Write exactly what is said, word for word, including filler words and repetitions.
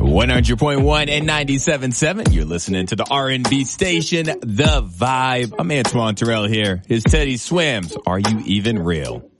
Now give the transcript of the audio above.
one hundred point one and ninety-seven point seven. You're listening to the R and B station, The Vibe. I'm Antoine Terrell here. His Teddy Swims. Are you even real?